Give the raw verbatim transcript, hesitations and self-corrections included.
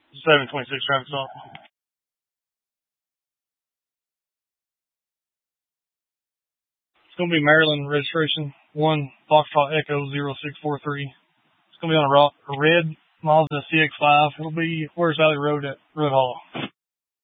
seven twenty-six traffic stop. It's going to be Maryland registration, one Foxtrot Echo zero six four three. It's going to be on a, rock, a red Mazda C X five. It'll be Where's Valley Road at Road Hall.